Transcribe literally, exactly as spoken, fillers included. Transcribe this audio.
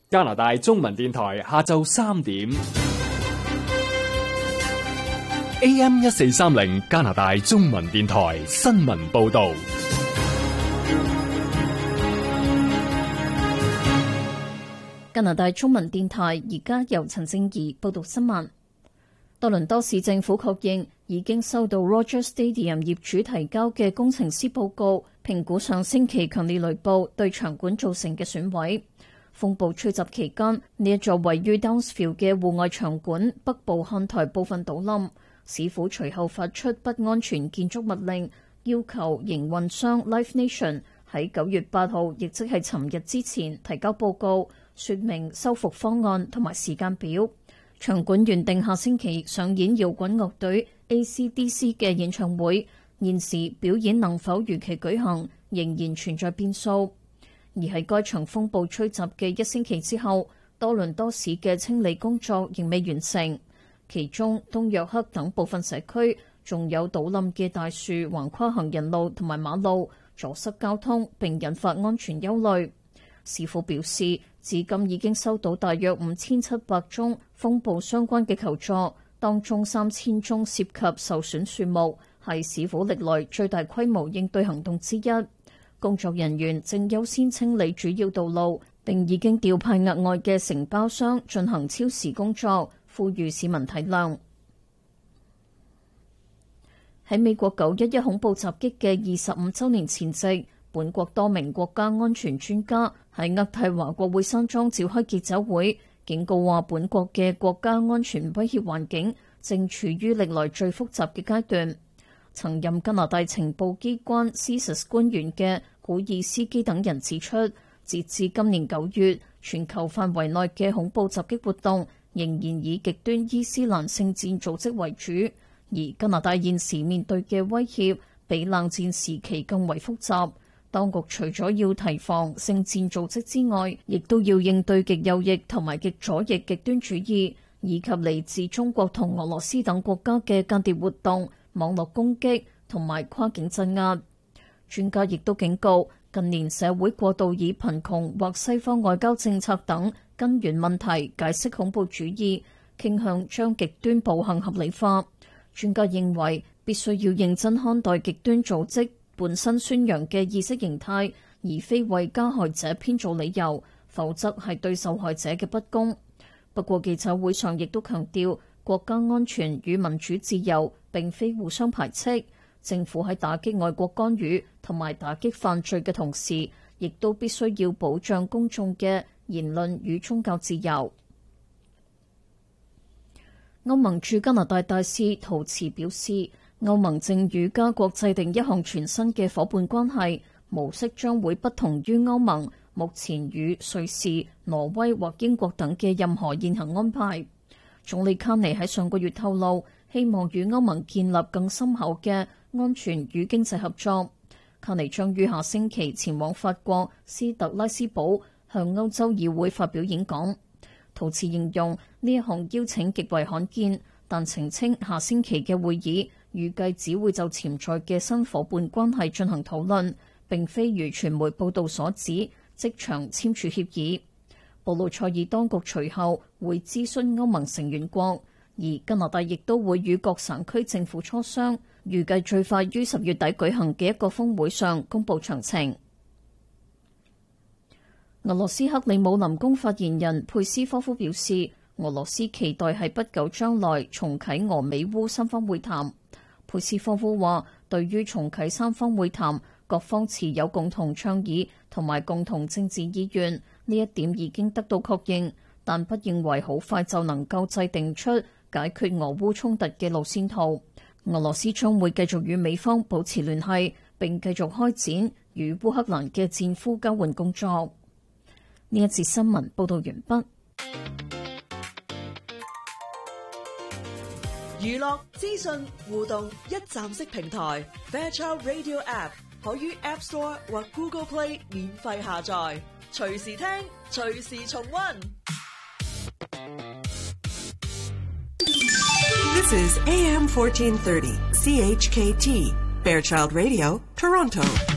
加拿大中文電台下晝三點 A M 一四三零加拿大中文電台新聞報道。 加拿大中文電台而家由陳正儀報道新聞。多倫多市政府確認已經收到 Rogers Stadium 業主提交嘅工程師報告，評估上星期強烈雷暴對場館造成嘅損毀。風暴吹襲期間，呢一座位於 Downsville 嘅戶外場館北部看台部分倒冧，市府隨後發出不安全建築物令，要求營運商 Live Nation 喺九月八號，亦即係尋日之前提交報告，說明修復方案同埋時間表。場館原定下星期上演搖滾樂隊 A C D C 嘅演唱會，現時表演能否如期舉行，仍然存在變數。而喺該場風暴吹襲嘅一星期之後，多倫多市嘅清理工作仍未完成，其中東約克等部分社區仲有倒冧嘅大樹橫跨行人路同埋馬路，阻塞交通並引發安全憂慮。市府表示，至今已經收到大約五千七百宗風暴相關嘅求助，當中三千宗涉及受損樹木，係市府歷來最大規模應對行動之一。工作人員正優先清理主要道路，並已經調派額外嘅承包商進行超時工作，呼籲市民體諒。喺美國九一一恐怖襲擊嘅二十五週年前夕，本國多名國家安全專家喺渥太華國會山莊召開記者會，警告話本國嘅國家安全威脅環境正處於歷來最複雜嘅階段。曾任加拿大情報機關 C S I S 官員嘅古爾斯基等人指出，截至今年九月，全球範圍內嘅恐怖襲擊活動仍然以極端伊斯蘭聖戰組織為主，而加拿大現時面對嘅威脅比冷戰時期更為複雜。當局除咗要提防聖戰組織之外，亦都要應對極右翼同埋極左翼極端主義，以及嚟自中國同俄羅斯等國家嘅間諜活動、網絡攻擊同埋跨境鎮壓。專家亦都警告，近年社會過度以貧窮或西方外交政策等根源問題解釋恐怖主義，傾向將極端暴行合理化。專家認為必須要認真看待極端組織本身宣揚嘅意識形態，而非為加害者編造理由，否則係對受害者嘅不公。不過記者會上亦都強調，國家安全與民主自由並非互相排斥。政府喺打擊外國干預同埋打擊犯罪嘅同時，亦都必須要保障公眾嘅言論與宗教自由。歐盟駐加拿大大使陶茨表示，歐盟正與加國制定一項全新嘅夥伴關係模式，將會不同於歐盟目前與瑞士、挪威或英國等嘅任何現行安排。總理卡尼喺上個月透露，希望與歐盟建立更深厚嘅安全與經濟合作。卡尼將於下星期前往法國斯特拉斯堡，向歐洲議會發表演講。陶茨形容呢一項邀請極為罕見，但澄清下星期嘅會議預計只會就潛在嘅新夥伴關係進行討論，並非如傳媒報道所指即場簽署協議。布魯塞爾當局隨後會諮詢歐盟成員國，而加拿大亦都會與各省區政府磋商，預計最快於十月底舉行嘅一個峰會上公佈詳情。俄羅斯克里姆林宮發言人佩斯科夫表示，俄羅斯期待喺不久將來重啟俄美烏三方會談。佩斯科夫話，對於重啟三方會談，各方持有共同倡議同埋共同政治意願，呢一點已經得到確認，但不認為好快就能夠制定出解決俄烏衝突嘅路線圖。俄羅斯將會繼續與美方保持聯繫，並繼續開展與烏克蘭嘅戰俘交換工作。呢一節新聞報道完畢。 娛樂資訊互動一站式平台 Fairchild Radio App 可於 App Store 或 Google Play 免費下載，隨時聽，隨時重溫。 This is A M fourteen thirty C H K T Fairchild Radio, Toronto.